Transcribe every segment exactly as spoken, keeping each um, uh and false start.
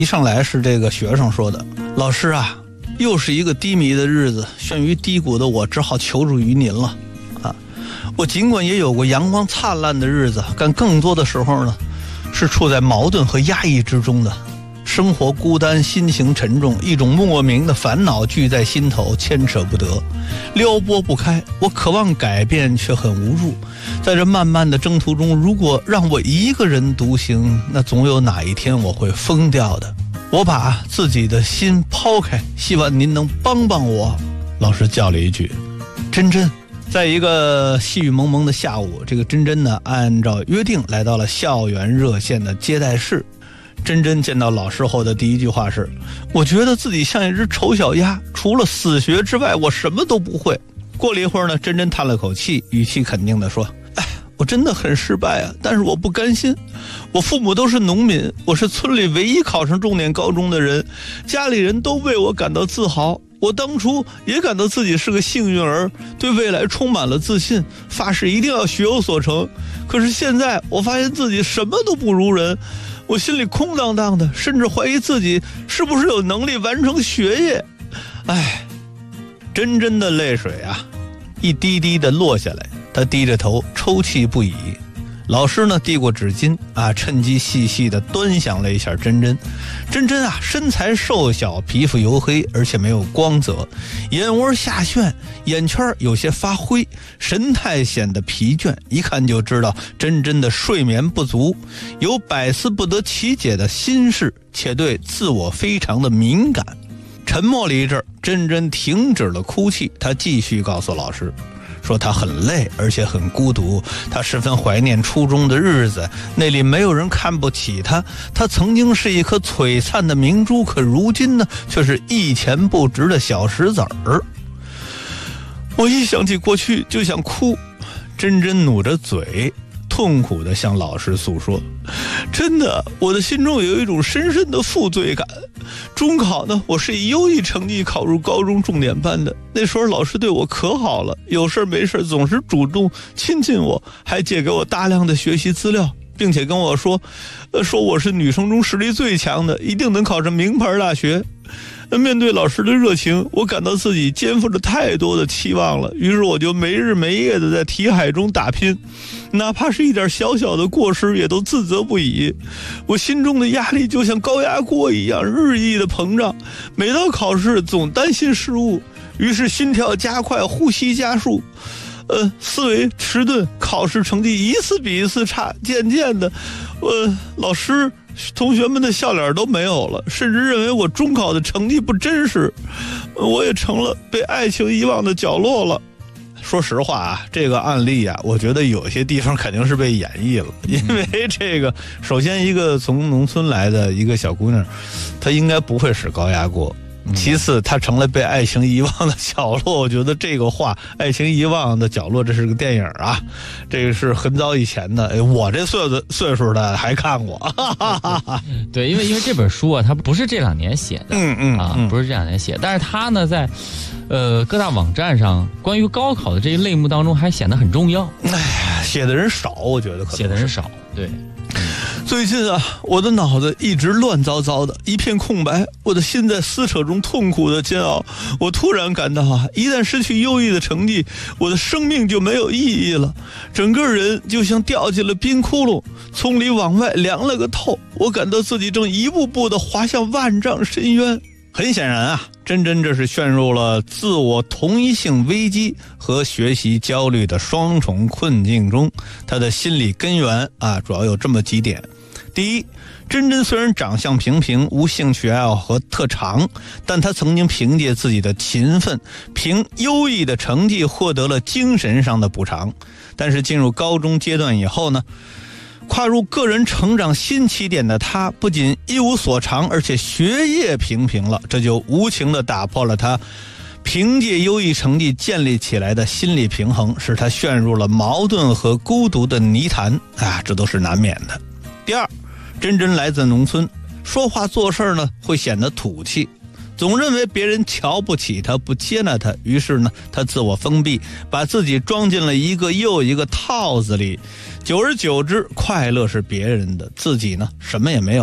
一上来是这个学生说的，老师啊，又是一个低迷的日子，陷于低谷的我只好求助于您了啊！我尽管也有过阳光灿烂的日子，但更多的时候呢，是处在矛盾和压抑之中的。生活孤单，心情沉重，一种莫名的烦恼聚在心头，牵扯不得，撩拨不开。我渴望改变，却很无助。在这漫漫的征途中，如果让我一个人独行，那总有哪一天我会疯掉的。我把自己的心抛开，希望您能帮帮我。老师叫了一句：“珍珍。”在一个细雨蒙蒙的下午，这个珍珍呢，按照约定来到了校园热线的接待室。珍珍见到老师后的第一句话是：我觉得自己像一只丑小鸭，除了死学之外，我什么都不会。过了一会儿呢，珍珍叹了口气，语气肯定地说：哎，我真的很失败啊，但是我不甘心。我父母都是农民，我是村里唯一考上重点高中的人，家里人都为我感到自豪。我当初也感到自己是个幸运儿，对未来充满了自信，发誓一定要学有所成。可是现在我发现自己什么都不如人，我心里空荡荡的，甚至怀疑自己是不是有能力完成学业。唉，珍珍的泪水啊，一滴滴的落下来，她低着头抽泣不已。老师呢，递过纸巾啊，趁机细细的端详了一下珍珍。珍珍啊，身材瘦小，皮肤黝黑，而且没有光泽，眼窝下陷，眼圈有些发灰，神态显得疲倦，一看就知道珍珍的睡眠不足，有百思不得其解的心事，且对自我非常的敏感。沉默了一阵，珍珍停止了哭泣，她继续告诉老师说，他很累，而且很孤独，他十分怀念初中的日子，那里没有人看不起他，他曾经是一颗璀璨的明珠，可如今呢，却是一钱不值的小石子儿。我一想起过去就想哭，珍珍努着嘴，痛苦地向老师诉说，真的，我的心中有一种深深的负罪感。中考呢，我是以优异成绩考入高中重点班的，那时候老师对我可好了，有事没事总是主动亲近我，还借给我大量的学习资料，并且跟我说呃，说我是女生中实力最强的，一定能考上名牌大学。面对老师的热情，我感到自己肩负着太多的期望了，于是我就没日没夜的在题海中打拼，哪怕是一点小小的过失也都自责不已。我心中的压力就像高压锅一样日益的膨胀，每到考试总担心失误，于是心跳加快，呼吸加速，呃，思维迟钝，考试成绩一次比一次差，渐渐的呃，老师同学们的笑脸都没有了，甚至认为我中考的成绩不真实，我也成了被爱情遗忘的角落了。说实话啊，这个案例啊，我觉得有些地方肯定是被演绎了，因为这个首先一个从农村来的一个小姑娘，她应该不会使高压锅，其次她成了被爱情遗忘的角落。我觉得这个话爱情遗忘的角落，这是个电影啊，这个是很早以前的，哎，我这岁数岁数的还看过。 对，因为因为这本书啊，它不是这两年写的， 嗯嗯啊，不是这两年写，但是它呢在呃各大网站上关于高考的这一类目当中还显得很重要。 哎呀，写的人少，我觉得可能写的人少，对。 最近啊，我的脑子一直乱糟糟的，一片空白，我的心在撕扯中痛苦的煎熬。我突然感到啊，一旦失去优异的成绩，我的生命就没有意义了，整个人就像掉进了冰窟窿，从里往外凉了个透。我感到自己正一步步的滑向万丈深渊。很显然啊，珍珍这是陷入了自我同一性危机和学习焦虑的双重困境中。她的心理根源啊，主要有这么几点。第一，珍珍虽然长相平平，无兴趣爱好和特长，但她曾经凭借自己的勤奋，凭优异的成绩获得了精神上的补偿。但是进入高中阶段以后呢，跨入个人成长新起点的他不仅一无所长，而且学业平平了，这就无情地打破了他凭借优异成绩建立起来的心理平衡，使他陷入了矛盾和孤独的泥潭啊，这都是难免的。第二，珍珍来自农村，说话做事呢会显得土气，总认为别人瞧不起他，不接纳他，于是呢他自我封闭，把自己装进了一个又一个套子里，久而久之，快乐是别人的，自己呢什么也没有。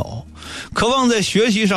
渴望在学习上